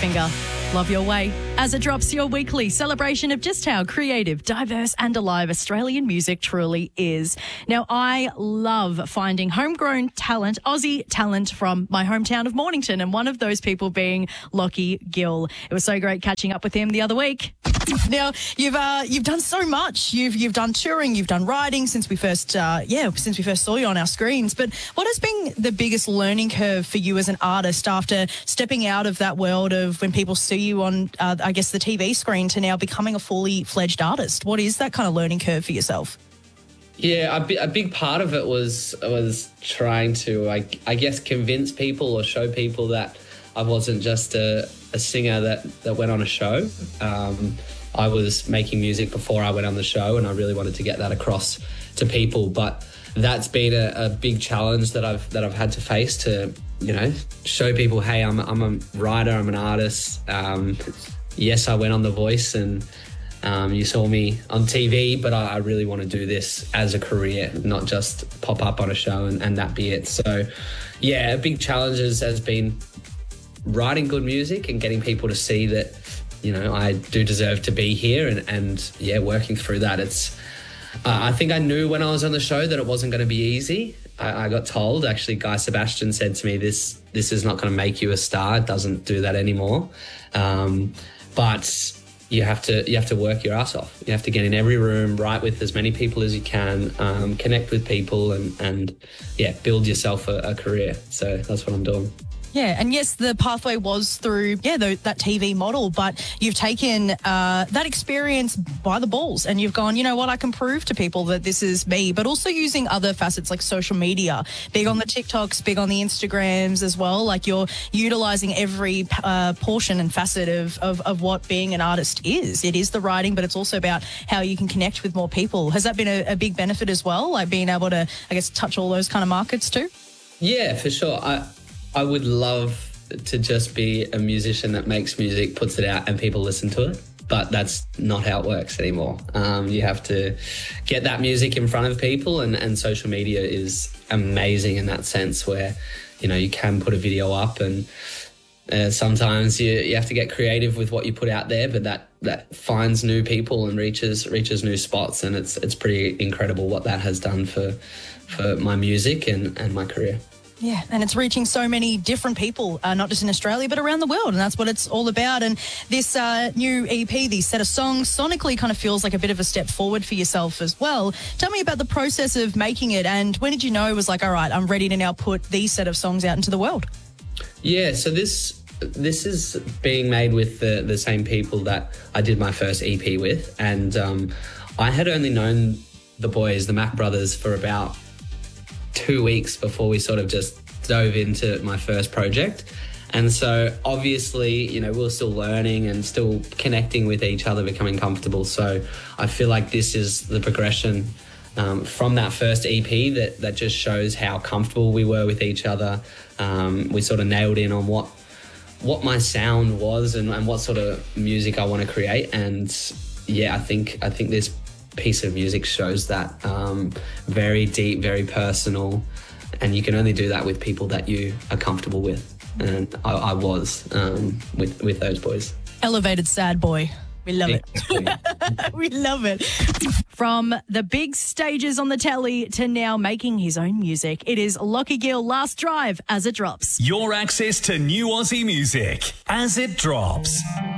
Finger. Love Your Way. As it drops, your weekly celebration of just how creative, diverse and alive Australian music truly is. Now, I love finding homegrown talent, Aussie talent from my hometown of Mornington, and one of those people being Lockie Gill. It was so great catching up with him the other week. Now, you've done so much. You've done touring, you've done writing since we first saw you on our screens. But what has been the biggest learning curve for you as an artist after stepping out of that world of when people see you on, the TV screen to now becoming a fully fledged artist? What is that kind of learning curve for yourself? Yeah, a big part of it was trying to, I guess, convince people or show people that I wasn't just a singer that went on a show. I was making music before I went on the show, and I really wanted to get that across to people. But that's been a big challenge that I've had to face to, show people, hey, I'm a writer, I'm an artist. Yes, I went on The Voice and you saw me on TV, but I really want to do this as a career, not just pop up on a show and that be it. So, yeah, a big challenge has been writing good music and getting people to see that, I do deserve to be here and working through that. I think I knew when I was on the show that it wasn't going to be easy. I got told, actually, Guy Sebastian said to me, this is not going to make you a star. It doesn't do that anymore. But you have to work your ass off. You have to get in every room, write with as many people as you can, connect with people and build yourself a career. So that's what I'm doing. Yeah, and yes, the pathway was through, that TV model, but you've taken that experience by the balls and you've gone, you know what, I can prove to people that this is me, but also using other facets like social media, big on the TikToks, big on the Instagrams as well. Like you're utilising every portion and facet of what being an artist is. It is the writing, but it's also about how you can connect with more people. Has that been a big benefit as well, like being able to, I guess, touch all those kind of markets too? Yeah, for sure. I would love to just be a musician that makes music, puts it out and people listen to it. But that's not how it works anymore. You have to get that music in front of people and social media is amazing in that sense where, you can put a video up and sometimes you have to get creative with what you put out there, but that finds new people and reaches new spots. And it's pretty incredible what that has done for my music and my career. Yeah, and it's reaching so many different people, not just in Australia, but around the world, and that's what it's all about. And this new EP, these set of songs, sonically kind of feels like a bit of a step forward for yourself as well. Tell me about the process of making it, and when did you know it was like, all right, I'm ready to now put these set of songs out into the world? Yeah, so this is being made with the same people that I did my first EP with, and I had only known the boys, the Mac Brothers, for about 2 weeks before we sort of just dove into my first project. And so obviously, we were still learning and still connecting with each other, becoming comfortable. So I feel like this is the progression from that first EP that just shows how comfortable we were with each other. We sort of nailed in on what my sound was and what sort of music I want to create. And I think this piece of music shows that very deep, very personal, and you can only do that with people that you are comfortable with, and I was with those boys. Elevated sad boy. We love it. We love it. From the big stages on the telly to now making his own music, it is Lockie Gill, Last Drive, as it drops. Your access to new Aussie music as it drops.